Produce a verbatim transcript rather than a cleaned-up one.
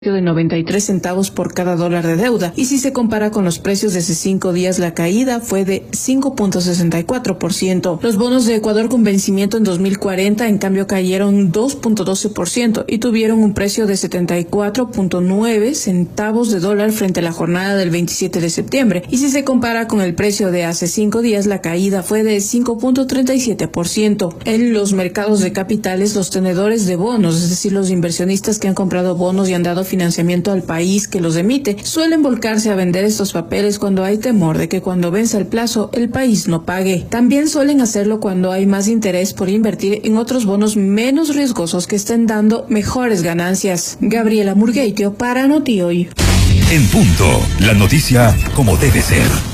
de noventa y tres centavos por cada dólar de deuda, y si se compara con los precios de hace cinco días, la caída fue de cinco punto sesenta y cuatro por ciento. Los bonos de Ecuador con vencimiento en dos mil cuarenta, en cambio, cayeron dos punto doce por ciento y tuvieron un precio de setenta y cuatro punto nueve centavos de dólar frente a la jornada del veintisiete de septiembre, y si se compara con el precio de hace cinco días, la caída fue de cinco punto treinta y siete por ciento. En los mercados de capitales, los tenedores de bonos, es decir, los inversionistas que han comprado bonos y han dado financiamiento al país que los emite, suelen volcarse a vender estos papeles cuando hay temor de que cuando venza el plazo el país no pague. También suelen hacerlo cuando hay más interés por invertir en otros bonos menos riesgosos que estén dando mejores ganancias. Gabriela Murgueitio para Noti Hoy. En punto, la noticia como debe ser.